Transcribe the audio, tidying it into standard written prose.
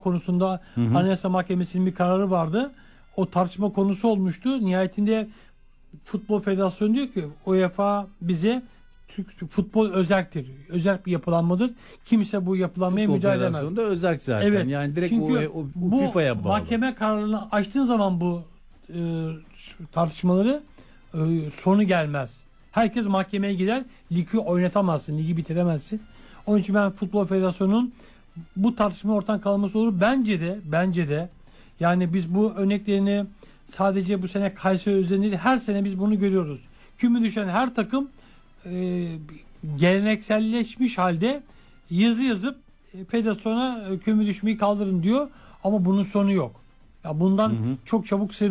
konusunda Anayasa Mahkemesi'nin bir kararı vardı. O tartışma konusu olmuştu. Nihayetinde Futbol Federasyonu diyor ki UEFA bize futbol özerktir. Özerk bir yapılanmadır. Kimse bu yapılanmaya Futbol müdahale edemez. Federasyonu'nda özerk zaten. Evet. Yani direkt Çünkü o bu FIFA'ya bağlı. mahkeme kararını açtığın zaman bu tartışmaları sonu gelmez. Herkes mahkemeye gider. Ligi oynatamazsın. Ligi bitiremezsin. Onun için ben Futbol Federasyonu'nun bu tartışma ortadan kalması olur. Bence de yani biz bu örneklerini sadece bu sene Kayseri özelinde değil, her sene biz bunu görüyoruz. Küme düşen her takım gelenekselleşmiş halde yazı yazıp federasyona küme düşmeyi kaldırın diyor ama bunun sonu yok. Ya bundan çok çabuk